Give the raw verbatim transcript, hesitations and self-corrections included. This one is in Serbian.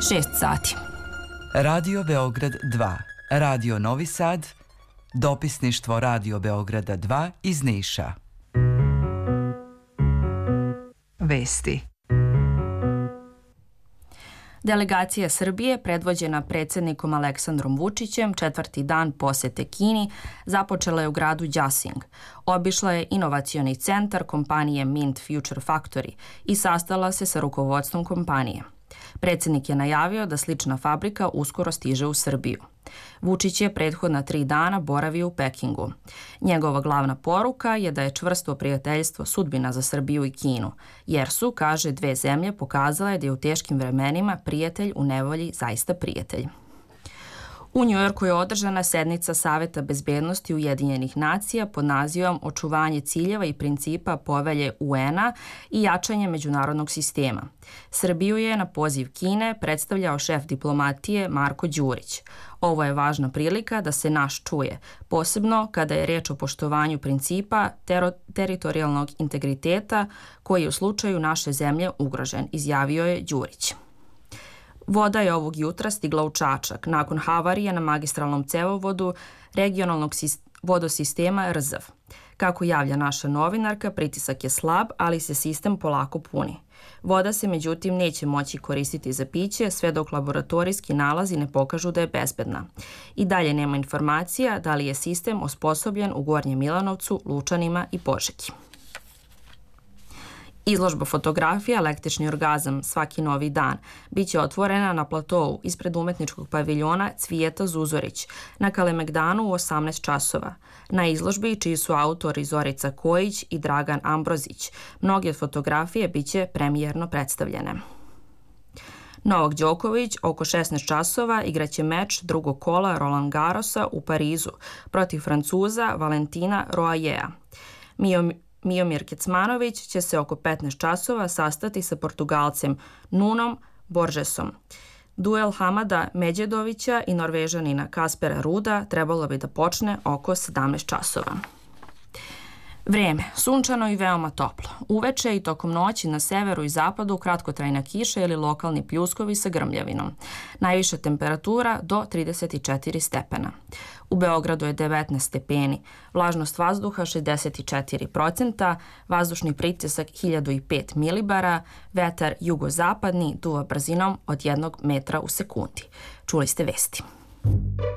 šest sati. Radio Beograd dva, Radio Novi Sad, dopisništvo Radio Beograda dva iz Niša. Vesti. Delegacija Srbije, predvođena predsjednikom Aleksandrom Vučićem, četvrti dan posete Kini, započela je u gradu Đasing. Obišla je inovacioni centar kompanije Mint Future Factory i sastala se sa rukovodstvom kompanije. Predsjednik je najavio da slična fabrika uskoro stiže u Srbiju. Vučić je prethodna tri dana boravio u Pekingu. Njegova glavna poruka je da je čvrsto prijateljstvo sudbina za Srbiju i Kinu, jer su, kaže, dve zemlje pokazale da je u teškim vremenima prijatelj u nevolji zaista prijatelj. U Njujorku je održana sednica Saveta bezbednosti Ujedinjenih nacija pod nazivom Očuvanje ciljeva i principa povelje U N-a i jačanje međunarodnog sistema. Srbiju je na poziv Kine predstavljao šef diplomatije Marko Đurić. Ovo je važna prilika da se naš čuje, posebno kada je reč o poštovanju principa tero- teritorijalnog integriteta koji je u slučaju naše zemlje ugrožen, izjavio je Đurić. Voda je ovog jutra stigla u Čačak nakon havarije na magistralnom cevovodu regionalnog vodosistema R Z V. Kako javlja naša novinarka, pritisak je slab, ali se sistem polako puni. Voda se međutim neće moći koristiti za piće sve dok laboratorijski nalazi ne pokažu da je bezbedna. I dalje nema informacija da li je sistem osposobljen u Gornjem Milanovcu, Lučanima i Požegi. Izložba fotografija Električni orgazam svaki novi dan biće otvorena na platovu ispred umetničkog paviljona Cvijeta Zuzorić na Kalemegdanu u osamnaest časova. Na izložbi, čiji su autori Zorica Kojić i Dragan Ambrozić, mnoge od fotografije biće premijerno predstavljene. Novak Đoković oko šesnaest časova igraće meč drugog kola Roland Garrosa u Parizu protiv Francuza Valentina Roajea. Mio Miomir Kecmanović će se oko petnaest časova sastati sa Portugalcem Nunom Borgesom. Duel Hamada Međedovića i Norvežanina Kaspera Ruda trebalo bi da počne oko sedamnaest časova. Vreme, sunčano i veoma toplo. Uveče i tokom noći na severu i zapadu kratkotrajna kiša ili lokalni pljuskovi sa grmljavinom. Najviša temperatura do trideset četiri stepena. U Beogradu je devetnaest stepeni, vlažnost vazduha šezdeset četiri procenta, vazdušni pritisak hiljadu pet milibara, vetar jugozapadni duva brzinom od jednog metra u sekundi. Čuli ste vesti.